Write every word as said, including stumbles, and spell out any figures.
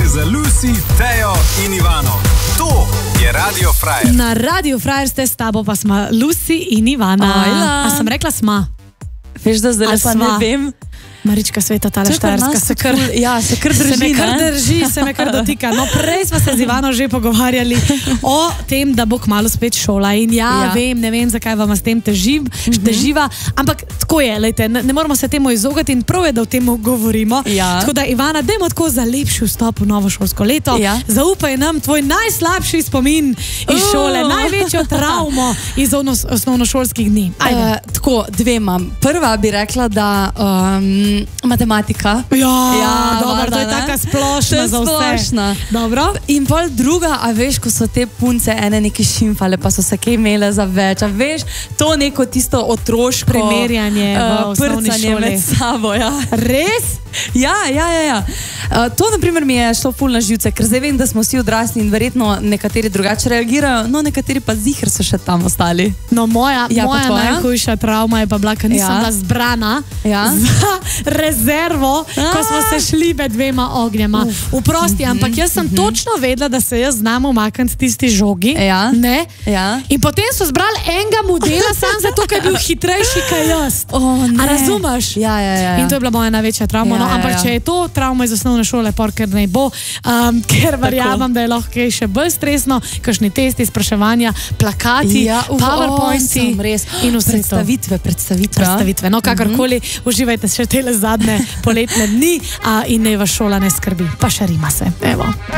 za Lucy, Tejo in Ivano. To je Radio Frajer. Na Radio Frajer ste s tabo pa smo Lucy in Ivana. Ajla. A sem rekla sma? Veš, da zdaj pa ne vem. Marička Sveta, tale Štajerska se kar, ja, se kar drži, se me kar ne? drži, se me kar dotika. No, prej smo se z Ivano že pogovarjali o tem, da bo kmalu spet šola in ja, Ja. vem, ne vem, zakaj vam s tem težim, teživa, ampak tako je, lejte, ne, ne moramo se temu izogati in prav je, da o tem govorimo. Ja. Tako da, Ivana, dajmo tako za lepši vstop v novo šolsko leto. Ja. Zaupaj nam tvoj najslabši spomin iz Oh. šole, največjo travmo iz ono- osnovnošolskih dni. Ajde. Uh, tako, dve imam. Prva bi rekla, da um, matematika. Ja, Ja, dobro, valjda, to je ne? taka splošna To je za vse. splošna. Dobro. In pol druga, a veš, ko so te punce ene neki šimfale, pa so se kaj imele za več, a veš, to neko tisto otroško Primerjanje v uh, osnovni prcanje šoli. med sabo, ja. Res? Ja, ja, ja, ja. Uh, to, na primer, mi je šlo ful na živce, ker zdaj vem, da smo vsi odrasli in verjetno nekateri drugače reagirajo, no nekateri pa ziher so še tam ostali. No, moja, Ja, pa moja tvoja? najhujša travma je pa bila, ker nisem Ja. bila zbrana Ja. za rezervo, ko smo se šli med dvema ognjema. Vprosti, ampak jaz sem točno vedela, da se jaz znam umakniti tisti žogi. Ja. Ne? Ja. In potem so zbrali enega modela, sam zato, ker je bil hitrejši kot jaz. Oh, ne. A razumeš? Ja, ja, ja, ja. In to je bila moja največja travma. Ja, No, ja, ampak ja. če je to travma iz osnovne šole, por, ker ne bo, um, ker verjamem, da je lahko kaj še bolj stresno, kakšni testi, spraševanja, plakati, Ja, uf, powerpointi awesome, res. in vse to. Predstavitve, predstavitve. Predstavitve. No, kakorkoli, uživajte še tele zadnje poletne dni a, in ne vas šola ne skrbi. Pa še rima se. Evo.